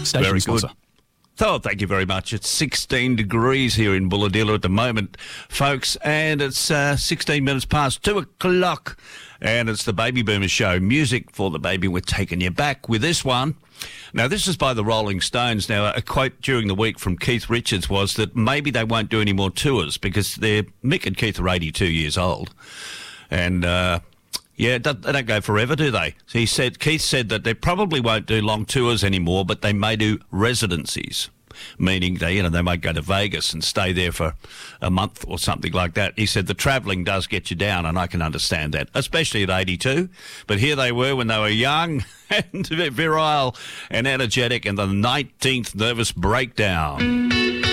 Station Very sponsor. good. Oh, thank you very much. It's 16 degrees here in Bulahdelah at the moment, folks, and it's 16 minutes past 2 o'clock, and it's the Baby Boomers Show. Music for the baby. We're taking you back with this one. Now, this is by the Rolling Stones. Now, a quote during the week from Keith Richards was that maybe they won't do any more tours because Mick and Keith are 82 years old, and they don't go forever, do they? So Keith said that they probably won't do long tours anymore, but they may do residencies, meaning they might go to Vegas and stay there for a month or something like that. He said the travelling does get you down, and I can understand that, especially at 82. But here they were when they were young and virile and energetic, and the 19th Nervous Breakdown.